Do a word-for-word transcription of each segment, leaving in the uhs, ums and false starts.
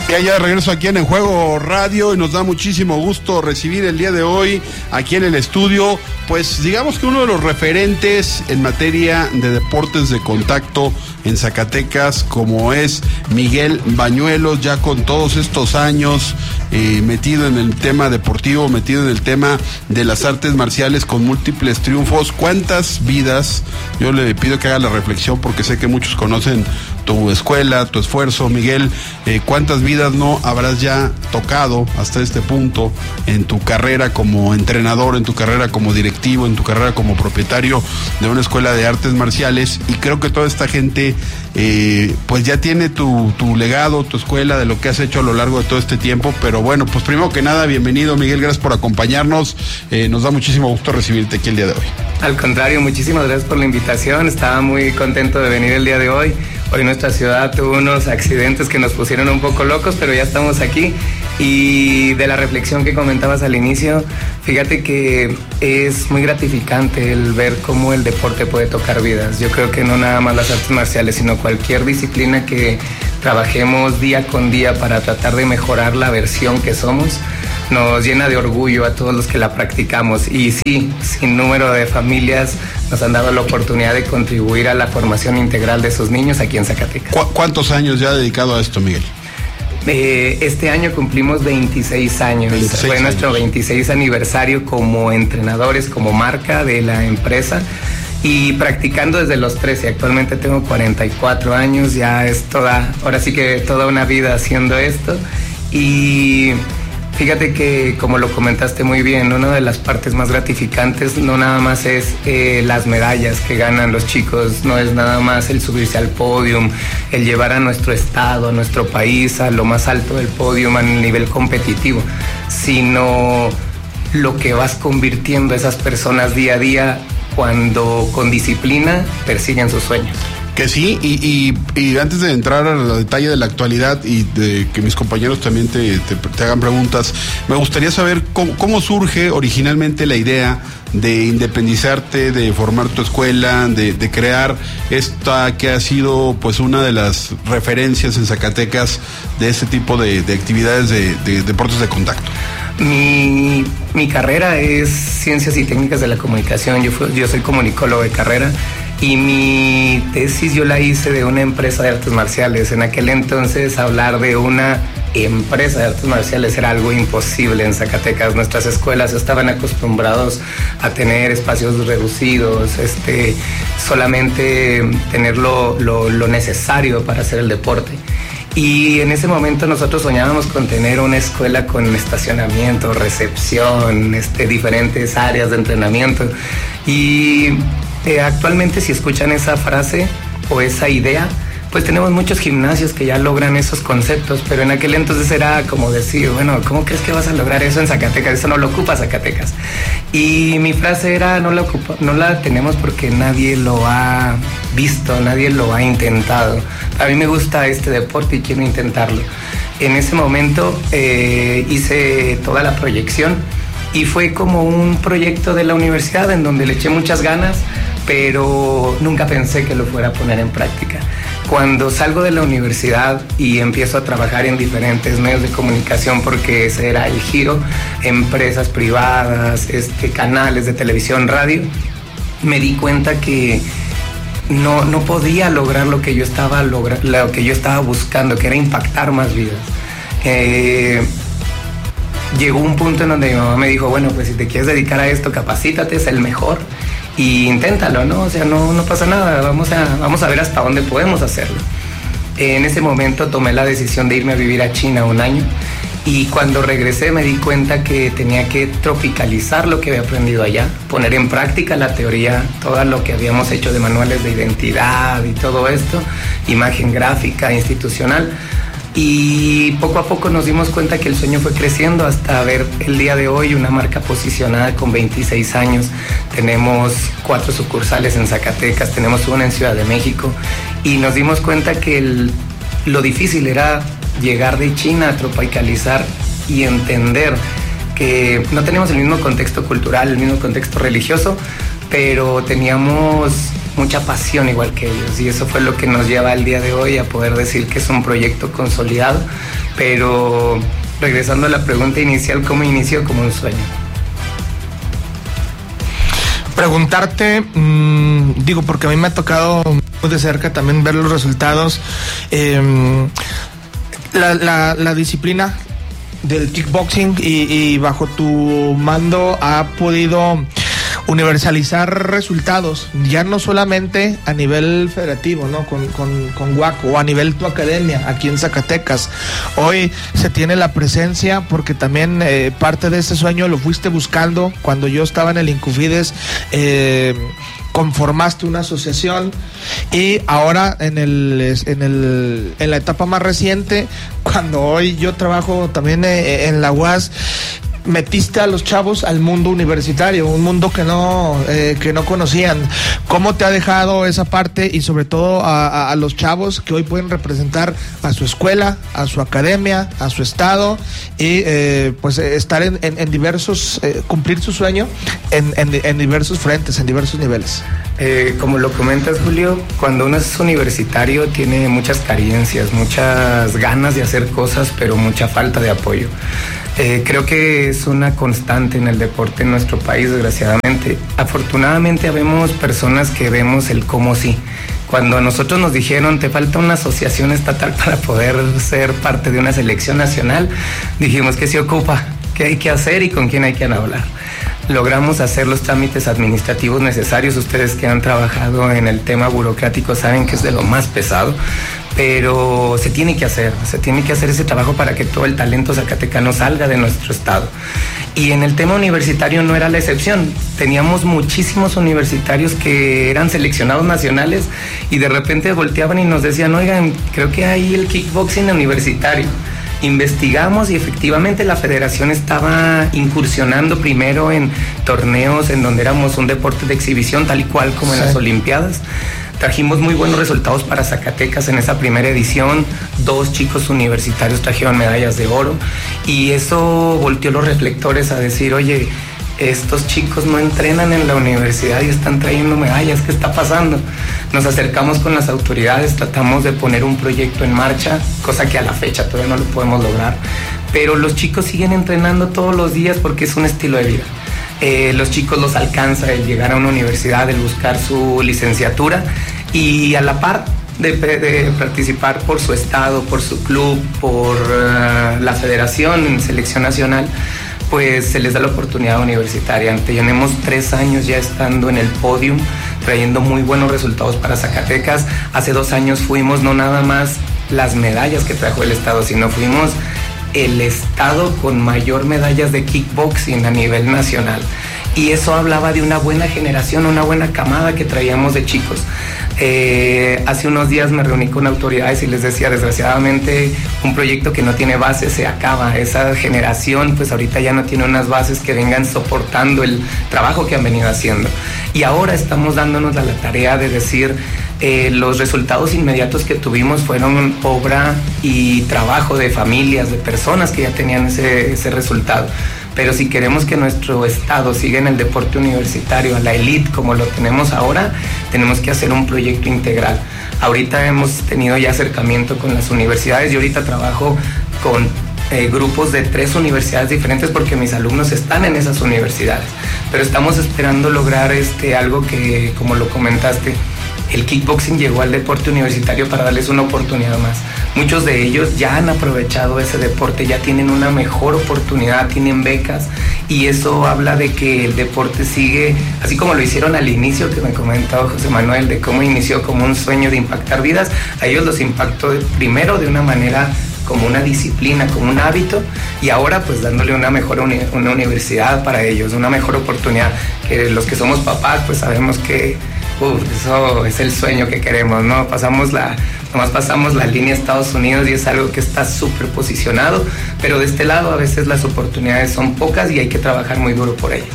Ya, ya de regreso aquí en En Juego Radio y nos da muchísimo gusto recibir el día de hoy aquí en el estudio, pues digamos que uno de los referentes en materia de deportes de contacto en Zacatecas, como es Miguel Bañuelos, ya con todos estos años eh, metido en el tema deportivo, metido en el tema de las artes marciales con múltiples triunfos. ¿Cuántas vidas? Yo le pido que haga la reflexión porque sé que muchos conocen tu escuela, tu esfuerzo, Miguel. Eh, ¿Cuántas vidas no habrás ya tocado hasta este punto en tu carrera como entrenador, en tu carrera como directivo, en tu carrera como propietario de una escuela de artes marciales? Y creo que toda esta gente eh, pues ya tiene tu, tu legado, tu escuela, de lo que has hecho a lo largo de todo este tiempo. Pero bueno, pues primero que nada, bienvenido, Miguel, gracias por acompañarnos. Eh, nos da muchísimo gusto recibirte aquí el día de hoy. Al contrario, muchísimas gracias por la invitación. Estaba muy contento de venir el día de hoy. Hoy nuestra ciudad tuvo unos accidentes que nos pusieron un poco locos, pero ya estamos aquí. Y de la reflexión que comentabas al inicio, fíjate que es muy gratificante el ver cómo el deporte puede tocar vidas. Yo creo que no nada más las artes marciales, sino cualquier disciplina que trabajemos día con día para tratar de mejorar la versión que somos, nos llena de orgullo a todos los que la practicamos. Y sí, sin número de familias nos han dado la oportunidad de contribuir a la formación integral de sus niños aquí en Zacatecas. ¿Cu- ¿Cuántos años ya dedicado a esto, Miguel? Eh, este año cumplimos veintiséis años. veintiséis Fue años. Nuestro veintiséis aniversario como entrenadores, como marca de la empresa. Y practicando desde los trece, actualmente tengo cuarenta y cuatro años, ya es toda, ahora sí que toda una vida haciendo esto. Y fíjate que, como lo comentaste muy bien, una de las partes más gratificantes no nada más es eh, las medallas que ganan los chicos, no es nada más el subirse al podium, el llevar a nuestro estado, a nuestro país a lo más alto del podium a nivel competitivo, sino lo que vas convirtiendo a esas personas día a día cuando con disciplina persiguen sus sueños. Que sí, y, y, y antes de entrar al detalle de la actualidad y de que mis compañeros también te, te, te hagan preguntas, me gustaría saber cómo, cómo surge originalmente la idea de independizarte, de formar tu escuela, de, de crear esta que ha sido pues una de las referencias en Zacatecas de este tipo de, de actividades de, de deportes de contacto. Mi, mi carrera es Ciencias y Técnicas de la Comunicación. Yo, fui, yo soy comunicólogo de carrera y mi tesis yo la hice de una empresa de artes marciales. En aquel entonces hablar de una empresa de artes marciales era algo imposible en Zacatecas. Nuestras escuelas estaban acostumbrados a tener espacios reducidos, este, solamente tener lo, lo, lo necesario para hacer el deporte. Y en ese momento nosotros soñábamos con tener una escuela con estacionamiento, recepción, este, diferentes áreas de entrenamiento. Y eh, actualmente, si escuchan esa frase o esa idea, pues tenemos muchos gimnasios que ya logran esos conceptos, pero en aquel entonces era como decir, bueno, ¿cómo crees que vas a lograr eso en Zacatecas? Eso no lo ocupa Zacatecas. Y mi frase era, no la, ocupa, no la tenemos porque nadie lo ha visto, nadie lo ha intentado. A mí me gusta este deporte y quiero intentarlo. En ese momento eh, hice toda la proyección y fue como un proyecto de la universidad en donde le eché muchas ganas, pero nunca pensé que lo fuera a poner en práctica. Cuando salgo de la universidad y empiezo a trabajar en diferentes medios de comunicación, porque ese era el giro, empresas privadas, este, canales de televisión, radio, me di cuenta que no, no podía lograr lo que yo estaba logra- lo que yo estaba buscando, que era impactar más vidas. Eh, llegó un punto en donde mi mamá me dijo, bueno, pues si te quieres dedicar a esto, capacítate, es el mejor. Y inténtalo, ¿no? O sea, no, no pasa nada, vamos a, vamos a ver hasta dónde podemos hacerlo. En ese momento tomé la decisión de irme a vivir a China un año y cuando regresé me di cuenta que tenía que tropicalizar lo que había aprendido allá, poner en práctica la teoría, todo lo que habíamos hecho de manuales de identidad y todo esto, imagen gráfica, institucional. Y poco a poco nos dimos cuenta que el sueño fue creciendo hasta ver el día de hoy una marca posicionada con veintiséis años. Tenemos cuatro sucursales en Zacatecas, tenemos una en Ciudad de México y nos dimos cuenta que el, lo difícil era llegar de China a tropicalizar y entender que no teníamos el mismo contexto cultural, el mismo contexto religioso, pero teníamos mucha pasión igual que ellos y eso fue lo que nos lleva al día de hoy a poder decir que es un proyecto consolidado, Pero regresando a la pregunta inicial, ¿cómo inició? Como un sueño. Preguntarte, mmm, digo, porque a mí me ha tocado muy de cerca también ver los resultados, eh, la, la, la disciplina del kickboxing y, y bajo tu mando ha podido universalizar resultados, ya no solamente a nivel federativo, ¿no? Con, con, con Guaco, o a nivel tu academia, aquí en Zacatecas. Hoy se tiene la presencia, porque también eh, parte de ese sueño lo fuiste buscando cuando yo estaba en el Incufides, eh, conformaste una asociación, y ahora en el en el en la etapa más reciente, cuando hoy yo trabajo también eh, en la U A S, metiste a los chavos al mundo universitario, un mundo que no eh, que no conocían. ¿Cómo te ha dejado esa parte, y sobre todo a, a, a los chavos que hoy pueden representar a su escuela, a su academia, a su estado, y eh, pues estar en, en, en diversos, eh, cumplir su sueño en, en, en diversos frentes, en diversos niveles? Eh, como lo comentas, Julio, cuando uno es universitario tiene muchas carencias, muchas ganas de hacer cosas, pero mucha falta de apoyo. Eh, creo que es una constante en el deporte en nuestro país, desgraciadamente. Afortunadamente habemos personas que vemos el cómo sí. Cuando a nosotros nos dijeron, te falta una asociación estatal para poder ser parte de una selección nacional, dijimos, ¿qué se ocupa? ¿Qué hay que hacer y con quién hay que hablar? Logramos hacer los trámites administrativos necesarios. Ustedes que han trabajado en el tema burocrático saben que es de lo más pesado, pero se tiene que hacer, se tiene que hacer ese trabajo para que todo el talento zacatecano salga de nuestro estado. Y en el tema universitario no era la excepción. Teníamos muchísimos universitarios que eran seleccionados nacionales y de repente volteaban y nos decían, oigan, creo que hay el kickboxing universitario. Investigamos y efectivamente la federación estaba incursionando primero en torneos en donde éramos un deporte de exhibición, tal y cual como en sí. Las Olimpiadas. Trajimos muy buenos resultados para Zacatecas en esa primera edición. Dos chicos universitarios trajeron medallas de oro, y eso volteó los reflectores a decir, oye, estos chicos no entrenan en la universidad y están trayendo medallas, ¿qué está pasando? Nos acercamos con las autoridades, tratamos de poner un proyecto en marcha, cosa que a la fecha todavía no lo podemos lograr, pero los chicos siguen entrenando todos los días porque es un estilo de vida. Eh, los chicos los alcanza el llegar a una universidad, el buscar su licenciatura, y a la par de, de participar por su estado, por su club, por uh, la federación en selección nacional, pues se les da la oportunidad universitaria. Tenemos tres años ya estando en el podium, trayendo muy buenos resultados para Zacatecas. Hace dos años fuimos no nada más las medallas que trajo el estado, sino fuimos el estado con mayor medallas de kickboxing a nivel nacional. Y eso hablaba de una buena generación, una buena camada que traíamos de chicos. Eh, hace unos días me reuní con autoridades y les decía, desgraciadamente, un proyecto que no tiene bases se acaba. Esa generación, pues ahorita ya no tiene unas bases que vengan soportando el trabajo que han venido haciendo. Y ahora estamos dándonos a la tarea de decir, eh, los resultados inmediatos que tuvimos fueron obra y trabajo de familias, de personas que ya tenían ese, ese resultado. Pero si queremos que nuestro estado siga en el deporte universitario, a la elite como lo tenemos ahora, tenemos que hacer un proyecto integral. Ahorita hemos tenido ya acercamiento con las universidades. Yo ahorita trabajo con eh, grupos de tres universidades diferentes porque mis alumnos están en esas universidades. Pero estamos esperando lograr este, algo que, como lo comentaste, el kickboxing llegó al deporte universitario para darles una oportunidad más. Muchos de ellos ya han aprovechado ese deporte, ya tienen una mejor oportunidad, tienen becas, y eso habla de que el deporte sigue, así como lo hicieron al inicio, que me comentaba José Manuel, de cómo inició como un sueño de impactar vidas. A ellos los impactó primero de una manera como una disciplina, como un hábito, y ahora pues dándole una mejor uni- una universidad para ellos, una mejor oportunidad, que los que somos papás pues sabemos que Uf, eso es el sueño que queremos, ¿no? Pasamos la, nomás pasamos la línea Estados Unidos y es algo que está súper posicionado, pero de este lado a veces las oportunidades son pocas y hay que trabajar muy duro por ello.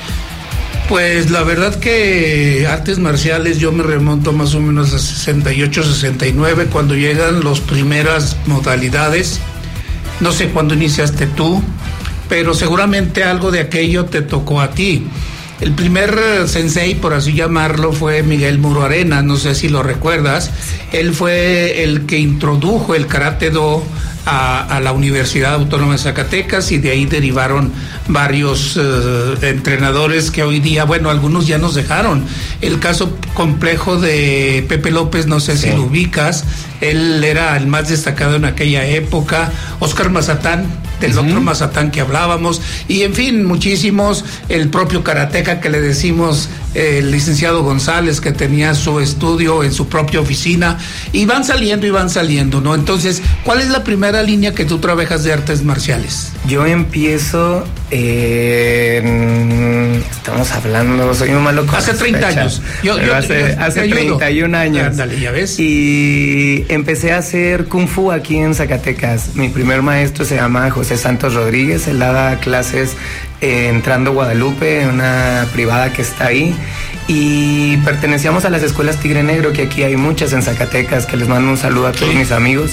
Pues la verdad que artes marciales yo me remonto más o menos a sesenta y ocho, sesenta y nueve, cuando llegan las primeras modalidades. No sé cuándo iniciaste tú, pero seguramente algo de aquello te tocó a ti. el primer sensei, por así llamarlo, fue Miguel Muro Arenas, no sé si lo recuerdas. Él fue el que introdujo el Karate Do a, a la Universidad Autónoma de Zacatecas, y de ahí derivaron varios uh, entrenadores que hoy día, bueno, algunos ya nos dejaron. El caso complejo de Pepe López, no sé sí. si lo ubicas, él era el más destacado en aquella época. Oscar Mazatán, del uh-huh. otro Mazatán que hablábamos, y en fin, muchísimos, el propio karateca que le decimos, eh, el licenciado González, que tenía su estudio en su propia oficina, y van saliendo y van saliendo, ¿no? Entonces, ¿cuál es la primera línea que tú trabajas de artes marciales? Yo empiezo, eh, estamos hablando, soy un malo con hace treinta fecha, años. Yo, yo, hace, yo, hace treinta y un años. Ándale, ¿ya ves? Y empecé a hacer Kung Fu aquí en Zacatecas. Mi primer maestro se llama José Santos Rodríguez. Él daba clases eh, entrando Guadalupe, en una privada que está ahí. Y pertenecíamos a las escuelas Tigre Negro, que aquí hay muchas en Zacatecas, que les mando un saludo a todos sí. mis amigos.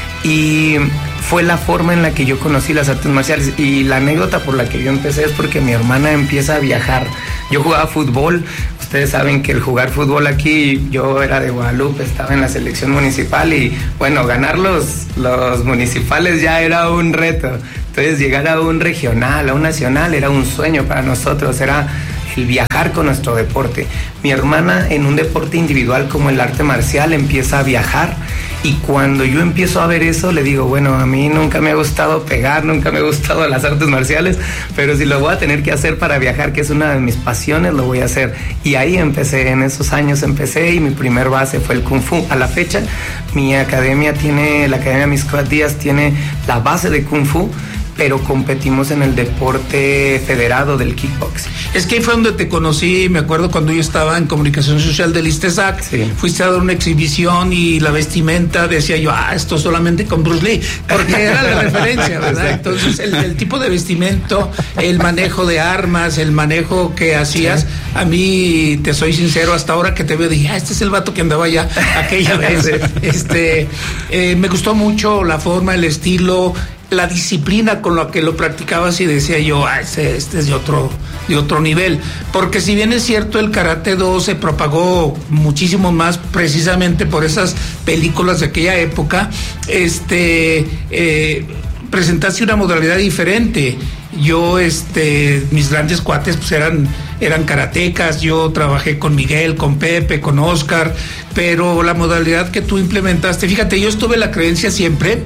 Y fue la forma en la que yo conocí las artes marciales. Y la anécdota por la que yo empecé es porque mi hermana empieza a viajar. Yo jugaba fútbol. Ustedes saben que el jugar fútbol aquí, yo era de Guadalupe, estaba en la selección municipal, y bueno, ganar los, los municipales ya era un reto. Entonces llegar a un regional, a un nacional, era un sueño para nosotros, era el viajar con nuestro deporte. Mi hermana, en un deporte individual como el arte marcial, empieza a viajar, y cuando yo empiezo a ver eso, le digo, bueno, a mí nunca me ha gustado pegar, nunca me ha gustado las artes marciales, pero si lo voy a tener que hacer para viajar, que es una de mis pasiones, lo voy a hacer. Y ahí empecé, en esos años empecé, y mi primer base fue el Kung Fu. A la fecha, mi academia tiene, la Academia Miscoat Díaz tiene la base de Kung Fu, pero competimos en el deporte federado del kickboxing. Es que ahí fue donde te conocí, me acuerdo cuando yo estaba en comunicación social del ISTESAC, sí. fuiste a dar una exhibición y la vestimenta, decía yo, ah, esto solamente con Bruce Lee, porque era la referencia, ¿verdad? Entonces el, el tipo de vestimento, el manejo de armas, el manejo que hacías, sí. a mí, te soy sincero, hasta ahora que te veo, dije, ah, este es el vato que andaba allá aquella vez. Sí. Este, eh, me gustó mucho la forma, el estilo, la disciplina con la que lo practicabas, y decía yo, ah, este, este es de otro, de otro nivel, porque si bien es cierto, el Karate Do se propagó muchísimo más precisamente por esas películas de aquella época, este, eh, presentaste una modalidad diferente. Yo, este, mis grandes cuates pues eran, eran karatecas, yo trabajé con Miguel, con Pepe, con Oscar, pero la modalidad que tú implementaste, fíjate, yo estuve la creencia siempre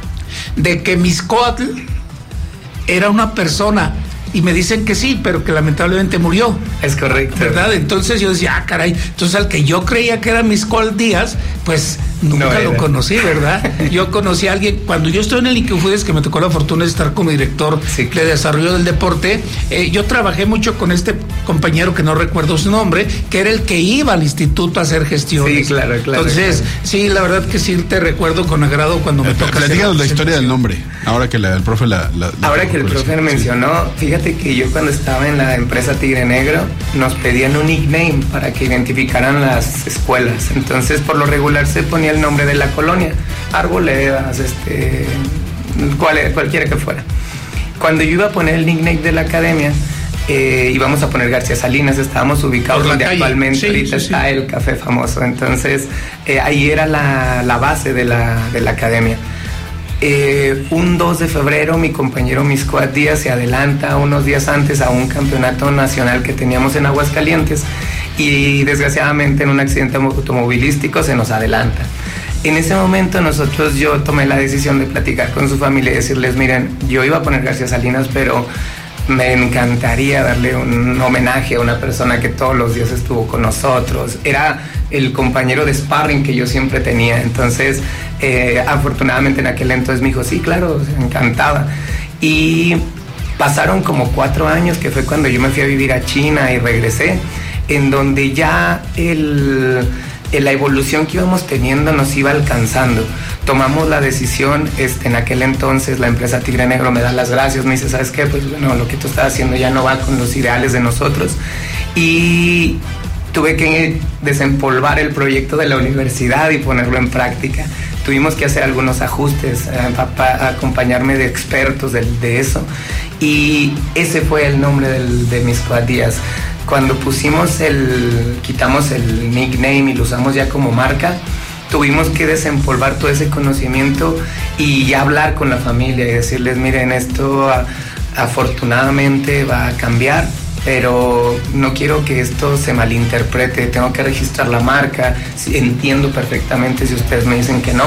de que Miscoatl era una persona, y me dicen que sí, pero que lamentablemente murió. Es correcto. ¿Verdad? Entonces yo decía, ah, caray, entonces al que yo creía que era Miscoatl Díaz, pues nunca no lo conocí, ¿verdad? Yo conocí a alguien, cuando yo estuve en el Incufudes, que me tocó la fortuna de estar como director sí, de desarrollo del deporte, eh, yo trabajé mucho con este compañero que no recuerdo su nombre, que era el que iba al instituto a hacer gestiones. Sí, claro, claro. Entonces, claro. sí, la verdad que sí te recuerdo con agrado cuando me eh, toca. Platícanos la historia del nombre, ahora que la, el profe la... la, la ahora que el profe sí. mencionó, fíjate que yo cuando estaba en la empresa Tigre Negro, nos pedían un nickname para que identificaran las escuelas. Entonces, por lo regular se ponía el nombre de la colonia, Arboledas, este, cual, cualquiera que fuera. Cuando yo iba a poner el nickname de la academia, eh, íbamos a poner García Salinas, estábamos ubicados donde calle. actualmente sí, ahorita sí, está sí. el café famoso. Entonces, eh, ahí era la, la base de la, de la academia. Eh, un dos de febrero mi compañero Miscoat Díaz se adelanta unos días antes a un campeonato nacional que teníamos en Aguascalientes, y desgraciadamente en un accidente automovilístico se nos adelanta. En ese momento nosotros, yo tomé la decisión de platicar con su familia y decirles, miren, yo iba a poner García Salinas, pero me encantaría darle un homenaje a una persona que todos los días estuvo con nosotros. Era el compañero de sparring que yo siempre tenía. Entonces, eh, afortunadamente en aquel entonces me dijo, sí, claro, encantada. Y pasaron como cuatro años, que fue cuando yo me fui a vivir a China y regresé, en donde ya el... la evolución que íbamos teniendo nos iba alcanzando. Tomamos la decisión, este, en aquel entonces la empresa Tigre Negro me da las gracias, me dice, ¿sabes qué? Pues bueno, lo que tú estás haciendo ya no va con los ideales de nosotros, y tuve que desempolvar el proyecto de la universidad y ponerlo en práctica. Tuvimos que hacer algunos ajustes, a acompañarme de expertos de, de eso, y ese fue el nombre del, de Miscoat Díaz. Cuando pusimos el, quitamos el nickname y lo usamos ya como marca, tuvimos que desempolvar todo ese conocimiento y ya hablar con la familia y decirles, miren, esto a, afortunadamente va a cambiar, pero no quiero que esto se malinterprete, tengo que registrar la marca, entiendo perfectamente si ustedes me dicen que no,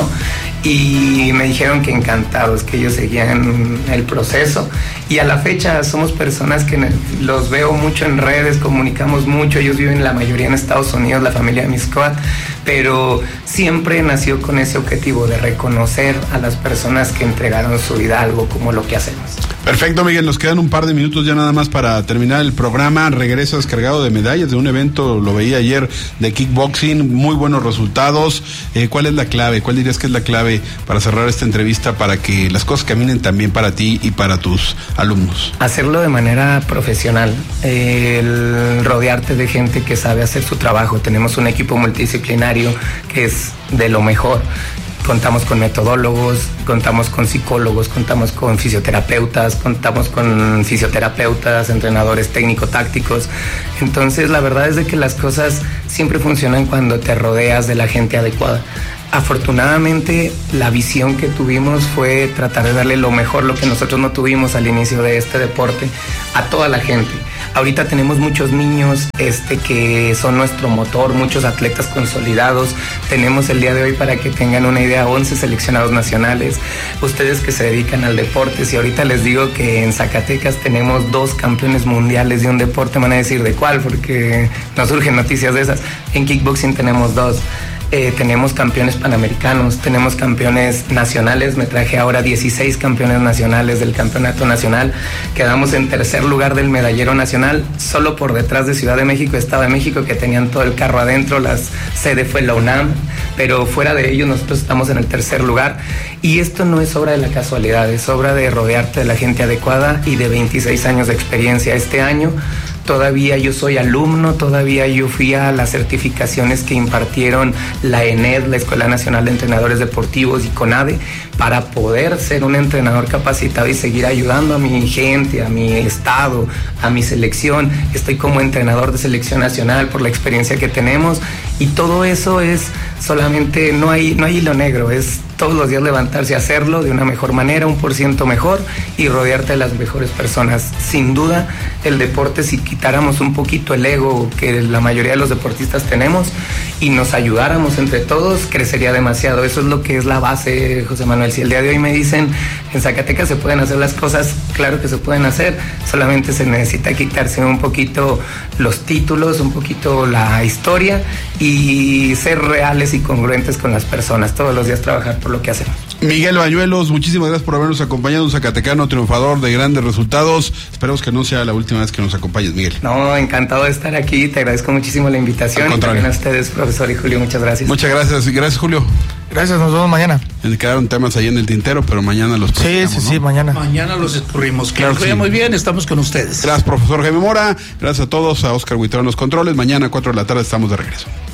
y me dijeron que encantados, que ellos seguían el proceso, y a la fecha somos personas que los veo mucho en redes, comunicamos mucho, ellos viven la mayoría en Estados Unidos, la familia de mi squad, pero siempre nació con ese objetivo de reconocer a las personas que entregaron su vida a algo como lo que hacemos. Perfecto, Miguel, nos quedan un par de minutos ya nada más para terminar el programa. Regresas cargado de medallas de un evento, lo veía ayer, de kickboxing, muy buenos resultados. Eh, ¿Cuál es la clave? ¿Cuál dirías que es la clave para cerrar esta entrevista para que las cosas caminen también para ti y para tus alumnos? Hacerlo de manera profesional, eh, el rodearte de gente que sabe hacer su trabajo. Tenemos un equipo multidisciplinario que es de lo mejor. Contamos con metodólogos, contamos con psicólogos, contamos con fisioterapeutas, contamos con fisioterapeutas, entrenadores técnico-tácticos. Entonces, la verdad es de que las cosas siempre funcionan cuando te rodeas de la gente adecuada. Afortunadamente, la visión que tuvimos fue tratar de darle lo mejor, lo que nosotros no tuvimos al inicio de este deporte, a toda la gente. Ahorita tenemos muchos niños este, que son nuestro motor, muchos atletas consolidados. Tenemos el día de hoy, para que tengan una idea, once seleccionados nacionales. Ustedes que se dedican al deporte, si ahorita les digo que en Zacatecas tenemos dos campeones mundiales de un deporte, me van a decir de cuál, porque nos surgen noticias de esas. En kickboxing tenemos dos. Eh, tenemos campeones panamericanos, tenemos campeones nacionales, me traje ahora dieciséis campeones nacionales del campeonato nacional, quedamos en tercer lugar del medallero nacional, solo por detrás de Ciudad de México, Estado de México, que tenían todo el carro adentro, la sede fue la UNAM, pero fuera de ellos nosotros estamos en el tercer lugar, y esto no es obra de la casualidad, es obra de rodearte de la gente adecuada y de veintiséis años de experiencia. Este año todavía yo soy alumno, todavía yo fui a las certificaciones que impartieron la E N E D, la Escuela Nacional de Entrenadores Deportivos, y CONADE, para poder ser un entrenador capacitado y seguir ayudando a mi gente, a mi estado, a mi selección. Estoy como entrenador de selección nacional por la experiencia que tenemos, y todo eso es solamente, no hay, no hay hilo negro, es todos los días levantarse a hacerlo de una mejor manera, un por ciento mejor, y rodearte de las mejores personas. Sin duda, el deporte, si quitáramos un poquito el ego que la mayoría de los deportistas tenemos y nos ayudáramos entre todos, crecería demasiado. Eso es lo que es la base, José Manuel. Si el día de hoy me dicen, en Zacatecas se pueden hacer las cosas, claro que se pueden hacer, solamente se necesita quitarse un poquito los títulos, un poquito la historia, y ser reales y congruentes con las personas, todos los días trabajar por lo que hacemos. Miguel Bañuelos, muchísimas gracias por habernos acompañado, un zacatecano triunfador de grandes resultados. Esperemos que no sea la última vez que nos acompañes, Miguel. No, encantado de estar aquí, te agradezco muchísimo la invitación. Y también a ustedes, profesor y Julio, muchas gracias. Muchas gracias, y gracias, Julio. Gracias, nos vemos mañana. Me quedaron temas ahí en el tintero, pero mañana los Sí, sí, ¿no? sí, mañana. Mañana los escurrimos. Claro, que sí. muy bien, estamos con ustedes. Gracias, profesor Jaime Mora. Gracias a todos, a Oscar Huitrón en los controles. Mañana a cuatro de la tarde estamos de regreso.